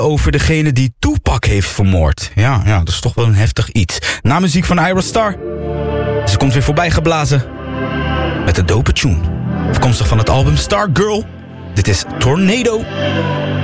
over degene die Tupac heeft vermoord. Ja, dat is toch wel een heftig iets. Na muziek van Ira Star. Ze komt weer voorbij geblazen. Met een dope tune. Afkomstig van het album Star Girl. Dit is Tornado.